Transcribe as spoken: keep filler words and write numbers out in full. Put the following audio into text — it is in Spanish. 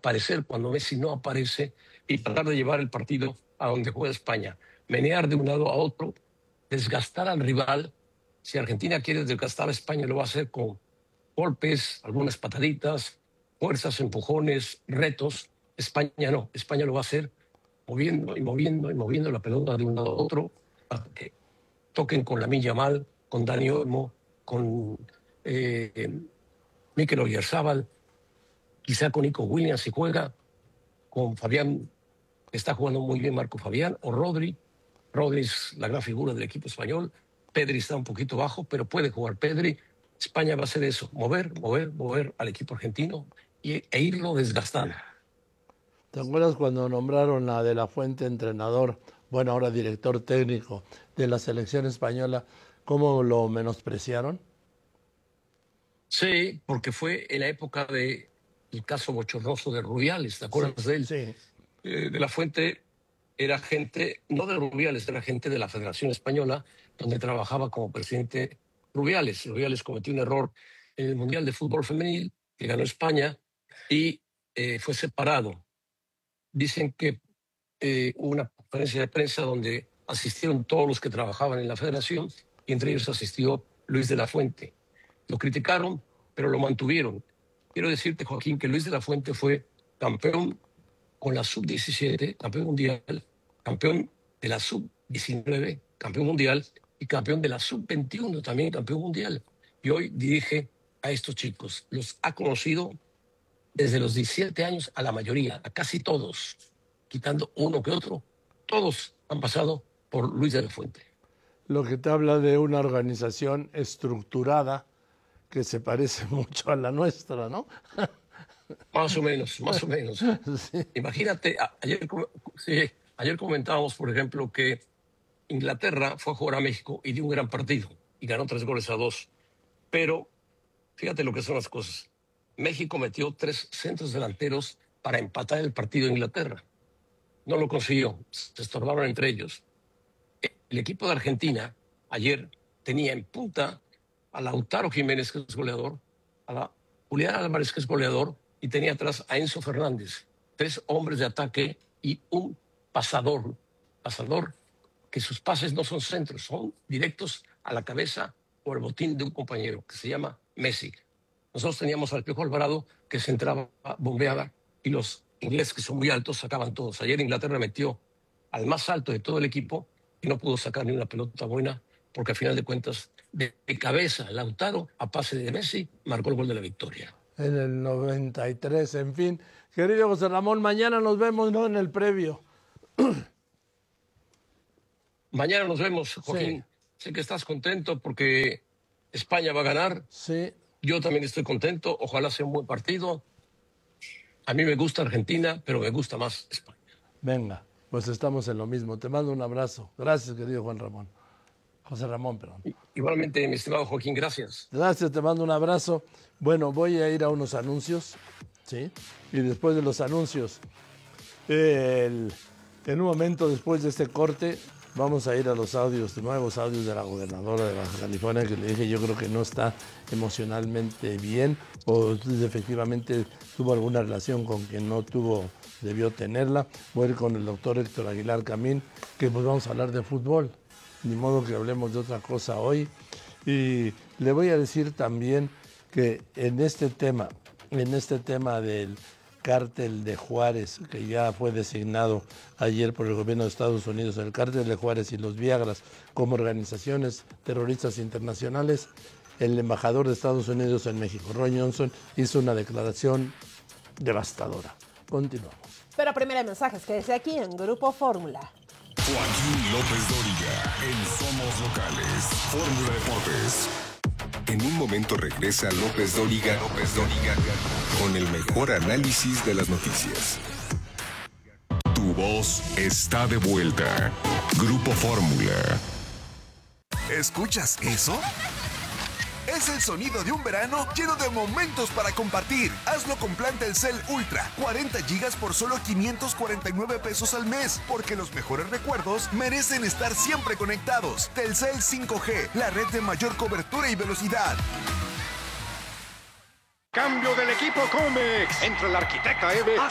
aparecer cuando Messi no aparece y tratar de llevar el partido a donde juega España. Menear de un lado a otro, desgastar al rival. Si Argentina quiere desgastar a España, lo va a hacer con golpes, algunas pataditas, fuerzas, empujones, retos. España no, España lo va a hacer moviendo y moviendo y moviendo la pelota de un lado a otro, para que toquen con Lamine Yamal, con Dani Olmo, con eh, Mikel Oyarzabal, quizá con Nico Williams si juega, con Fabián, que está jugando muy bien Marco Fabián, o Rodri. Rodri es la gran figura del equipo español. Pedri está un poquito bajo, pero puede jugar Pedri. España va a hacer eso, mover, mover, mover al equipo argentino y, e irlo desgastando. ¿Te acuerdas cuando nombraron a De La Fuente entrenador, bueno, ahora director técnico de la selección española, cómo lo menospreciaron? Sí, porque fue en la época del caso bochornoso de Rubiales, ¿te acuerdas Sí, de él? sí. Eh, de La Fuente era gente, no de Rubiales, era gente de la Federación Española, donde trabajaba como presidente Rubiales. Rubiales cometió un error en el Mundial de Fútbol Femenil, que ganó España, y eh, fue separado. Dicen que eh, hubo una conferencia de prensa donde asistieron todos los que trabajaban en la federación, y entre ellos asistió Luis de la Fuente. Lo criticaron, pero lo mantuvieron. Quiero decirte, Joaquín, que Luis de la Fuente fue campeón con la sub diecisiete, campeón mundial, campeón de la sub diecinueve, campeón mundial, y campeón de la sub veintiuno, también campeón mundial. Y hoy dirige a estos chicos. Los ha conocido desde los diecisiete años a la mayoría, a casi todos, quitando uno que otro. Todos han pasado por Luis de la Fuente. Lo que te habla de una organización estructurada que se parece mucho a la nuestra, ¿no? Más o menos, más o menos. Sí. Imagínate, ayer, sí, ayer comentábamos, por ejemplo, que Inglaterra fue a jugar a México y dio un gran partido y ganó tres goles a dos. Pero fíjate lo que son las cosas. México metió tres centros delanteros para empatar el partido de Inglaterra. No lo consiguió, se estorbaron entre ellos. El equipo de Argentina ayer tenía en punta a Lautaro Jiménez, que es goleador, a la Julián Álvarez, que es goleador, y tenía atrás a Enzo Fernández. Tres hombres de ataque y un pasador. Pasador que sus pases no son centros, son directos a la cabeza o al botín de un compañero, que se llama Messi. Nosotros teníamos al Piojo Alvarado, que se entraba, bombeaba, y los ingleses, que son muy altos, sacaban todos. Ayer Inglaterra metió al más alto de todo el equipo y no pudo sacar ni una pelota buena, porque al final de cuentas, de, de cabeza, Lautaro, a pase de Messi, marcó el gol de la victoria. En el noventa y tres, en fin. Querido José Ramón, mañana nos vemos, ¿no? En el previo. Mañana nos vemos, Joaquín. Sí. Sé que estás contento porque España va a ganar. Sí. Yo también estoy contento. Ojalá sea un buen partido. A mí me gusta Argentina, pero me gusta más España. Venga, pues estamos en lo mismo. Te mando un abrazo. Gracias, querido Juan Ramón. José Ramón, perdón. Igualmente, mi estimado Joaquín, gracias. Gracias, te mando un abrazo. Bueno, voy a ir a unos anuncios, ¿sí? Y después de los anuncios, el, en un momento después de este corte, vamos a ir a los audios, nuevos audios de la gobernadora de Baja California, que le dije, yo creo que no está emocionalmente bien, o efectivamente tuvo alguna relación con quien no tuvo, debió tenerla. Voy a ir con el doctor Héctor Aguilar Camín, que pues vamos a hablar de fútbol. Ni modo que hablemos de otra cosa hoy. Y le voy a decir también que en este tema, en este tema del cártel de Juárez, que ya fue designado ayer por el gobierno de Estados Unidos, el cártel de Juárez y los Viagras como organizaciones terroristas internacionales, el embajador de Estados Unidos en México, Roy Johnson, hizo una declaración devastadora. Continuamos. Pero primero hay mensajes que desde aquí en Grupo Fórmula. Joaquín López Dóriga en Somos Locales, Fórmula Deportes. En un momento regresa López Dóriga, López Dóriga, con el mejor análisis de las noticias. Tu voz está de vuelta. Grupo Fórmula. ¿Escuchas eso? Es el sonido de un verano lleno de momentos para compartir. Hazlo con plan Telcel Ultra, cuarenta gigas por solo quinientos cuarenta y nueve pesos al mes, porque los mejores recuerdos merecen estar siempre conectados. Telcel cinco G, la red de mayor cobertura y velocidad. Cambio del equipo Comex. Entra el arquitecta Eve